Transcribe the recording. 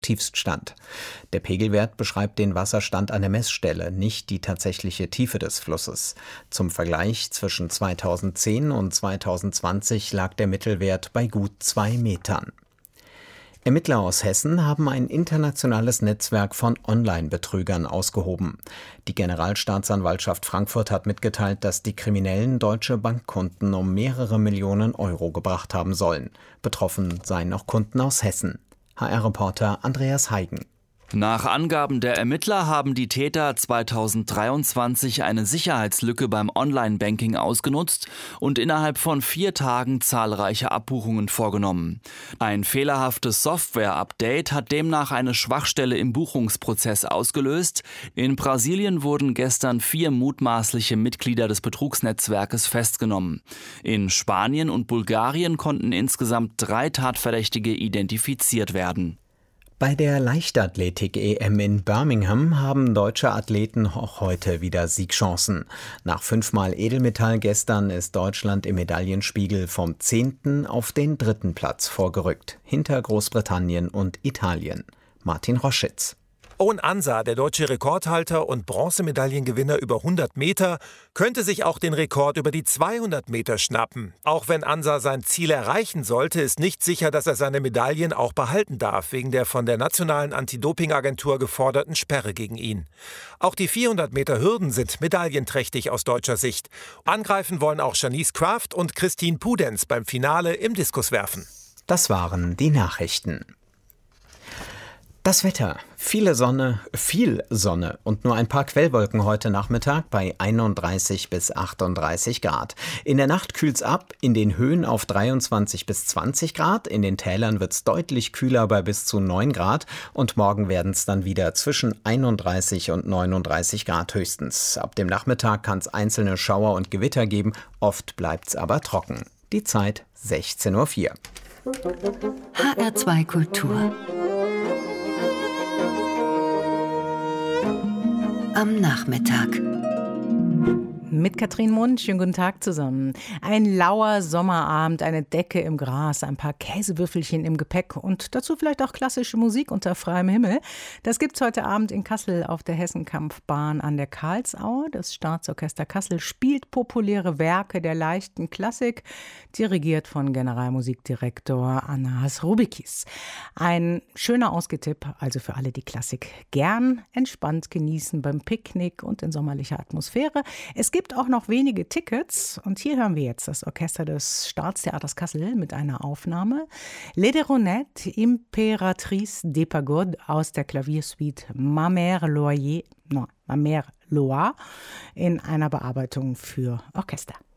Tiefststand. Der Pegelwert beschreibt den Wasserstand an der Messstelle, nicht die tatsächliche Tiefe des Flusses. Zum Vergleich: zwischen 2010 und 2020 lag der Mittelwert bei gut 2 Metern. Ermittler aus Hessen haben ein internationales Netzwerk von Online-Betrügern ausgehoben. Die Generalstaatsanwaltschaft Frankfurt hat mitgeteilt, dass die Kriminellen deutsche Bankkunden um mehrere Millionen Euro gebracht haben sollen. Betroffen seien auch Kunden aus Hessen. HR-Reporter Andreas Heigen. Nach Angaben der Ermittler haben die Täter 2023 eine Sicherheitslücke beim Online-Banking ausgenutzt und innerhalb von 4 Tagen zahlreiche Abbuchungen vorgenommen. Ein fehlerhaftes Software-Update hat demnach eine Schwachstelle im Buchungsprozess ausgelöst. In Brasilien wurden gestern 4 mutmaßliche Mitglieder des Betrugsnetzwerkes festgenommen. In Spanien und Bulgarien konnten insgesamt 3 Tatverdächtige identifiziert werden. Bei der Leichtathletik-EM in Birmingham haben deutsche Athleten auch heute wieder Siegchancen. Nach 5-mal Edelmetall gestern ist Deutschland im Medaillenspiegel vom 10. auf den 3. Platz vorgerückt, hinter Großbritannien und Italien. Martin Roschitz. Owen Ansah, der deutsche Rekordhalter und Bronzemedaillengewinner über 100 Meter, könnte sich auch den Rekord über die 200 Meter schnappen. Auch wenn Ansah sein Ziel erreichen sollte, ist nicht sicher, dass er seine Medaillen auch behalten darf, wegen der von der nationalen Anti-Doping-Agentur geforderten Sperre gegen ihn. Auch die 400 Meter Hürden sind medaillenträchtig aus deutscher Sicht. Angreifen wollen auch Janice Kraft und Christine Pudenz beim Finale im Diskuswerfen. Das waren die Nachrichten. Das Wetter: viel Sonne und nur ein paar Quellwolken heute Nachmittag bei 31 bis 38 Grad. In der Nacht kühlt's ab, in den Höhen auf 23 bis 20 Grad, in den Tälern wird's deutlich kühler bei bis zu 9 Grad und morgen werden's dann wieder zwischen 31 und 39 Grad höchstens. Ab dem Nachmittag kann's einzelne Schauer und Gewitter geben, oft bleibt's aber trocken. Die Zeit 16:04 Uhr. HR2 Kultur am Nachmittag. Mit Katrin Mund, schönen guten Tag zusammen. Ein lauer Sommerabend, eine Decke im Gras, ein paar Käsewürfelchen im Gepäck und dazu vielleicht auch klassische Musik unter freiem Himmel. Das gibt's heute Abend in Kassel auf der Hessenkampfbahn an der Karlsau. Das Staatsorchester Kassel spielt populäre Werke der leichten Klassik, dirigiert von Generalmusikdirektor Anas Rubikis. Ein schöner Ausgetipp, also für alle, die Klassik gern entspannt genießen beim Picknick und in sommerlicher Atmosphäre. Es gibt auch noch wenige Tickets und hier hören wir jetzt das Orchester des Staatstheaters Kassel mit einer Aufnahme. Les Deronettes, Impératrice des Pagodes aus der Klaviersuite Ma Mère Loire in einer Bearbeitung für Orchester.